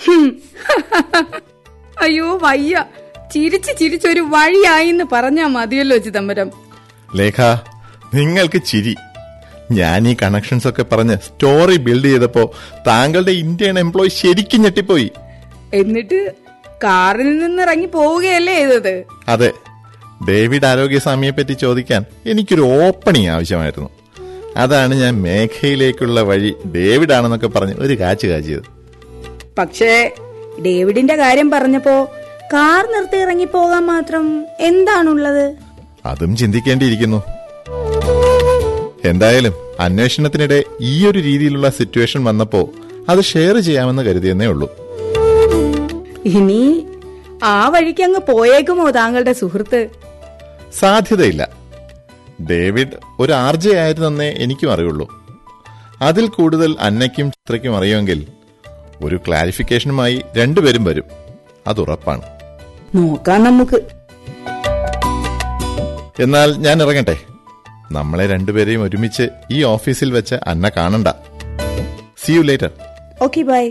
അയ്യോ വയ്യ, ചിരിച്ചൊരു വഴിയായിന്ന് പറഞ്ഞാ മതിയല്ലോ ചിദംബരം. ലേഖ, നിങ്ങൾക്ക് ചിരി. ഞാൻ ഈ കണക്ഷൻസ് ഒക്കെ പറഞ്ഞ് സ്റ്റോറി ബിൽഡ് ചെയ്തപ്പോ താങ്കളുടെ ഇന്ത്യൻ എംപ്ലോയി ശരിക്കും ഞെട്ടിപ്പോയി. എന്നിട്ട് കാറിൽ നിന്ന് ഇറങ്ങി പോവുകയല്ലേ ചെയ്തത്? അതെ, ഡേവിഡ് ആരോഗ്യസ്വാമിയെ പറ്റി ചോദിക്കാൻ എനിക്കൊരു ഓപ്പണിംഗ് ആവശ്യമായിരുന്നു. അതാണ് ഞാൻ മേഘയിലേക്കുള്ള വഴി ഡേവിഡ് ആണെന്നൊക്കെ പറഞ്ഞ് ഒരു കാച്ചിയത്. പക്ഷേ ഡേവിഡിന്റെ കാര്യം പറഞ്ഞപ്പോ കാർ നിർത്തി ഇറങ്ങി പോകാൻ മാത്രം എന്താണുള്ളത്? അതും ചിന്തിക്കേണ്ടിയിരിക്കുന്നു. എന്തായാലും അന്വേഷണത്തിനിടെ ഈ ഒരു രീതിയിലുള്ള സിറ്റുവേഷൻ വന്നപ്പോ അത് ഷെയർ ചെയ്യാമെന്ന് കരുതിയെന്നേ ഉള്ളൂ. ഇനി ആ വഴിക്ക് അങ്ങ് പോയേക്കുമോ താങ്കളുടെ സുഹൃത്ത്? സാധ്യതയില്ല. ഡേവിഡ് ഒരു RJ ആയിരുന്നെന്നേ എനിക്കും അറിയുള്ളൂ. അതിൽ കൂടുതൽ അന്നയ്ക്കും ചിത്രയ്ക്കും അറിയുമെങ്കിൽ ഒരു ക്ലാരിഫിക്കേഷനുമായി രണ്ടുപേരും വരും, അതുറപ്പാണ്. നോക്കാം നമുക്ക്. എന്നാൽ ഞാൻ ഇറങ്ങട്ടെ. നമ്മളെ രണ്ടുപേരെയും ഒരുമിച്ച് ഈ ഓഫീസിൽ വെച്ച് അന്ന കാണണ്ട. See you later. Okay, by.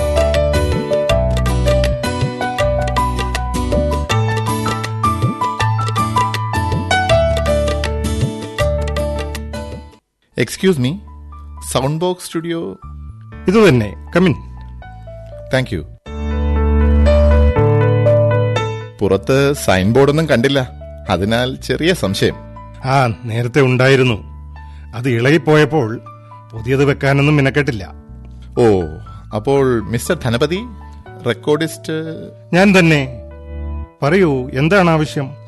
Excuse me, sound box studio? ഇത് തന്നെ, കമിൻ. Thank you. പുറത്ത് സൈൻ ബോർഡൊന്നും കണ്ടില്ല, അതിനാൽ ചെറിയ സംശയം. നേരത്തെ ഉണ്ടായിരുന്നു. അത് ഇളകിപ്പോയപ്പോൾ പുതിയത് വെക്കാനൊന്നും മിനക്കെട്ടില്ല. ഓ, അപ്പോൾ മിസ്റ്റർ ധനപതി, റെക്കോർഡിസ്റ്റ്? ഞാൻ തന്നെ. പറയൂ, എന്താണ് ആവശ്യം?